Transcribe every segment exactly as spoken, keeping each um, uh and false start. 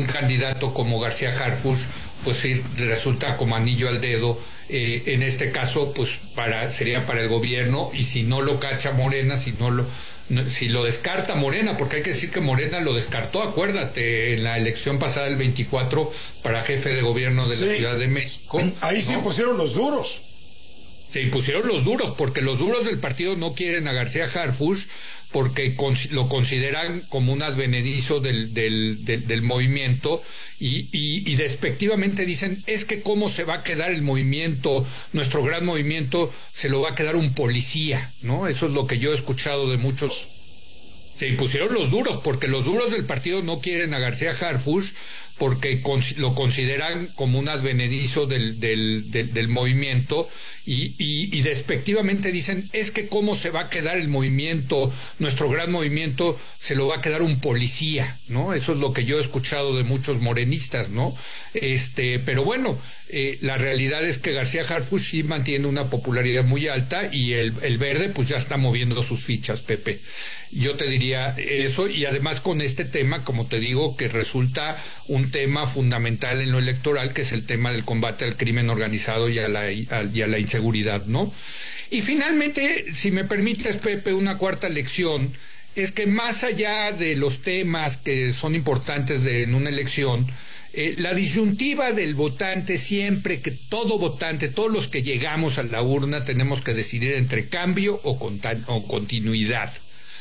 un candidato como García Harfuch, pues sí, resulta como anillo al dedo. Eh, en este caso, pues para sería para el gobierno, y si no lo cacha Morena, si no lo no, si lo descarta Morena, porque hay que decir que Morena lo descartó, acuérdate, en la elección pasada del veinticuatro para jefe de gobierno de sí. la Ciudad de México. Ahí ¿no? sí pusieron los duros. Se impusieron los duros, porque los duros del partido no quieren a García Harfuch, porque lo consideran como un advenedizo del, del, del, del movimiento, y, y, y despectivamente dicen, es que cómo se va a quedar el movimiento, nuestro gran movimiento, se lo va a quedar un policía, ¿no? Eso es lo que yo he escuchado de muchos. Se impusieron los duros, porque los duros del partido no quieren a García Harfuch, porque lo consideran como un advenedizo del, del, del, del movimiento, y, y, y despectivamente dicen, es que cómo se va a quedar el movimiento, nuestro gran movimiento, se lo va a quedar un policía, ¿no? Eso es lo que yo he escuchado de muchos morenistas, ¿no? Este, pero bueno, eh, la realidad es que García Harfuch sí mantiene una popularidad muy alta, y el, el Verde pues ya está moviendo sus fichas, Pepe. Yo te diría eso, y además con este tema, como te digo, que resulta un tema fundamental en lo electoral, que es el tema del combate al crimen organizado y a la, y a la inseguridad, ¿no? Y finalmente, si me permites, Pepe, una cuarta lección, es que más allá de los temas que son importantes de, en una elección, eh, la disyuntiva del votante, siempre que todo votante, todos los que llegamos a la urna, tenemos que decidir entre cambio o, contan, o continuidad.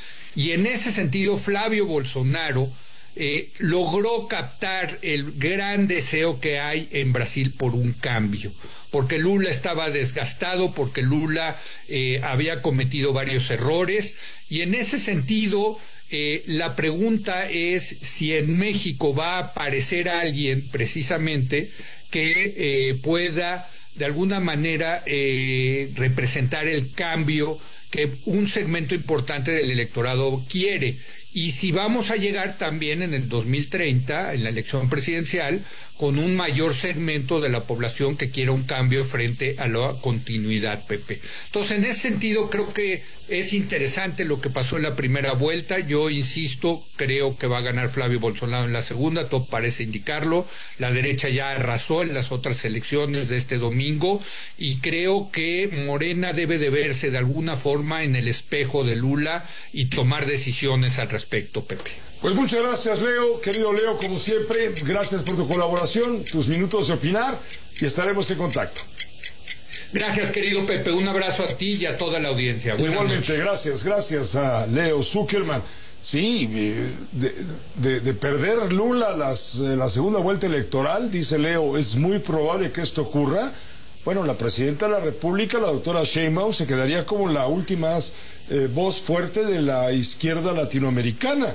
Y en ese sentido, Flavio Bolsonaro eh, logró captar el gran deseo que hay en Brasil por un cambio, porque Lula estaba desgastado, porque Lula eh, había cometido varios errores, y en ese sentido eh, la pregunta es si en México va a aparecer alguien precisamente que eh, pueda de alguna manera eh, representar el cambio que un segmento importante del electorado quiere, y si vamos a llegar también en el dos mil treinta, en la elección presidencial, con un mayor segmento de la población que quiera un cambio frente a la continuidad, Pepe. Entonces, en ese sentido, creo que es interesante lo que pasó en la primera vuelta. Yo insisto, creo que va a ganar Flavio Bolsonaro en la segunda, todo parece indicarlo. La derecha ya arrasó en las otras elecciones de este domingo, y creo que Morena debe de verse de alguna forma en el espejo de Lula y tomar decisiones al respecto, Pepe. Pues muchas gracias, Leo, querido Leo, como siempre, gracias por tu colaboración, tus minutos de opinar, y estaremos en contacto. Gracias, querido Pepe, un abrazo a ti y a toda la audiencia. Buenas Igualmente, noches. gracias, gracias a Leo Zuckerman. Sí, de, de, de perder Lula las, la segunda vuelta electoral, dice Leo, es muy probable que esto ocurra. Bueno, la presidenta de la República, la doctora Sheinbaum, se quedaría como la última eh, voz fuerte de la izquierda latinoamericana.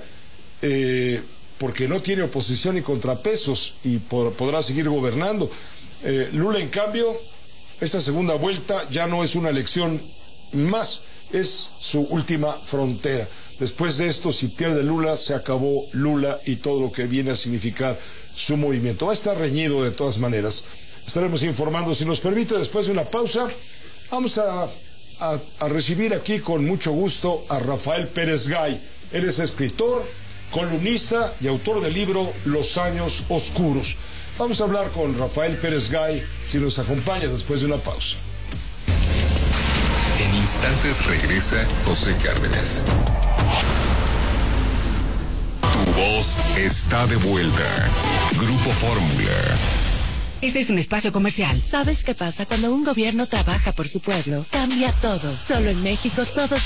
Eh, porque no tiene oposición y contrapesos, y por, podrá seguir gobernando. Eh, Lula, en cambio, esta segunda vuelta ya no es una elección más, es su última frontera. Después de esto, si pierde Lula, se acabó Lula y todo lo que viene a significar su movimiento. Va a estar reñido de todas maneras. Estaremos informando, si nos permite, después de una pausa. Vamos a, a, a recibir aquí con mucho gusto a Rafael Pérez Gay. Él es escritor, columnista y autor del libro Los Años Oscuros. Vamos a hablar con Rafael Pérez Gay, si nos acompaña después de una pausa. En instantes regresa José Cárdenas. Tu voz está de vuelta. Grupo Fórmula. Este es un espacio comercial. ¿Sabes qué pasa cuando un gobierno trabaja por su pueblo? Cambia todo. Solo en México todos